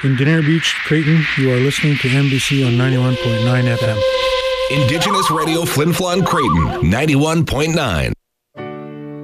In Denier Beach, Creighton, you are listening to MBC on 91.9 FM. Indigenous Radio Flin Flon Creighton, 91.9.